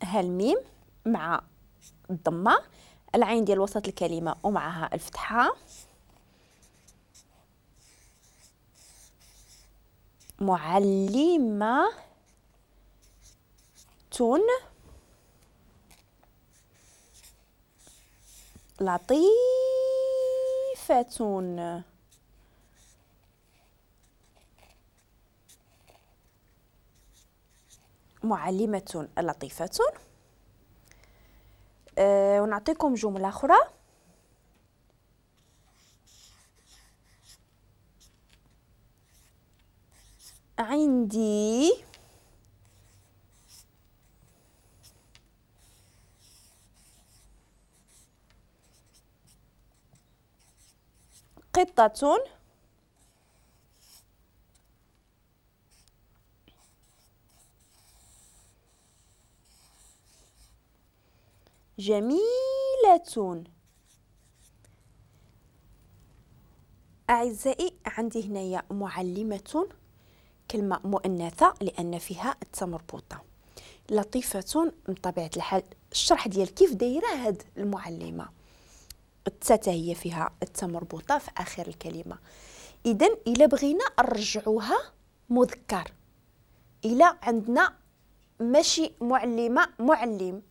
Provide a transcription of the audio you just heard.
ها الميم مع الضمة، العين ديال وسط الكلمة ومعها الفتحة، معلمة لطيفة. معلمة لطيفة. ونعطيكم جملة أخرى. عندي قطة جميلة. أعزائي، عندي هنايا معلمة كلمة مؤنثة لأن فيها التاء مربوطة. لطيفة بطبيعة الحال الشرح ديال كيف دايرة هاد المعلمة، التاء هي فيها التاء مربوطة في آخر الكلمة. إذن إلا بغينا نرجعوها مذكر، إلا عندنا ماشي معلمة معلم،